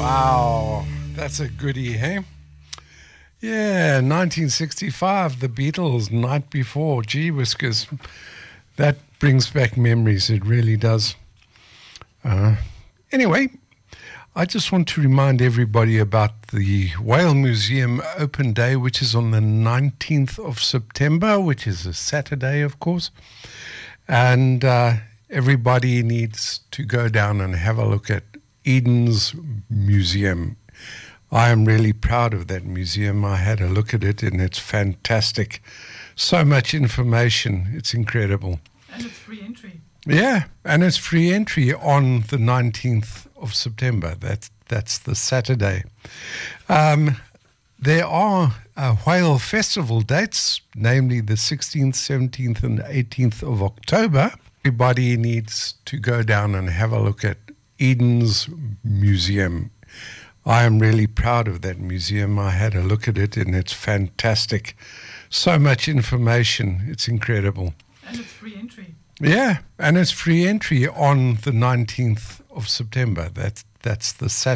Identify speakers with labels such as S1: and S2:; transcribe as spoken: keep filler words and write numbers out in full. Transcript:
S1: Wow, that's a goodie, hey? Yeah, nineteen sixty-five, the Beatles, Night Before. Gee whiskers, that brings back memories, it really does. Uh, anyway, I just want to remind everybody about the Whale Museum Open Day, which is on the nineteenth of September, which is a Saturday, of course. And uh, everybody needs to go down and have a look at Eden's Museum. I am really proud of that museum. I had a look at it, and it's fantastic. So much information. It's incredible.
S2: And it's free entry.
S1: Yeah, and it's free entry on the nineteenth of September. That's, that's the Saturday. Um, there are uh, whale festival dates, namely the sixteenth, seventeenth, and eighteenth of October. Everybody needs to go down and have a look at Eden's Museum. I am really proud of that museum. I had a look at it, and it's fantastic. So much information. It's incredible.
S2: And it's free entry.
S1: Yeah, and it's free entry on the nineteenth of September. That's, that's the Saturday.